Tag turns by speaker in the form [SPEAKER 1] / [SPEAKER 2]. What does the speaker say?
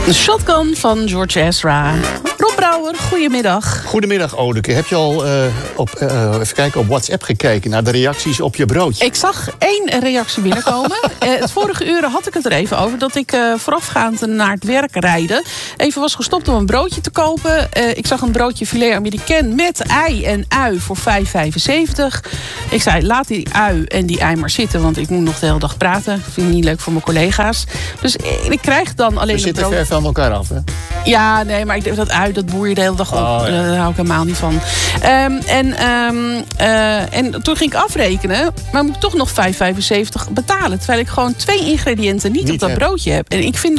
[SPEAKER 1] De Shotgun van George Ezra. Rob Brouwer, goedemiddag.
[SPEAKER 2] Goedemiddag, Odeke. Heb je al even kijken, op WhatsApp gekeken naar de reacties op je broodje?
[SPEAKER 1] Ik zag 1 reactie binnenkomen. Het vorige uur had ik het er even over dat ik voorafgaand naar het werk rijden even was gestopt om een broodje te kopen. Ik zag een broodje filet américain met ei en ui voor €5,75. Ik zei, laat die ui en die ei maar zitten, want ik moet nog de hele dag praten. Vind ik niet leuk voor mijn collega's. Dus ik krijg dan alleen
[SPEAKER 2] We zitten ver van elkaar af, hè?
[SPEAKER 1] Ja, nee, maar ik denk dat ui, dat boer je de hele dag op.
[SPEAKER 2] Oh, ja.
[SPEAKER 1] Daar hou ik helemaal niet van. En toen ging ik afrekenen, maar moet ik toch nog €5,75 betalen. Terwijl ik gewoon 2 ingrediënten niet op dat
[SPEAKER 2] heb.
[SPEAKER 1] broodje heb. En ik vind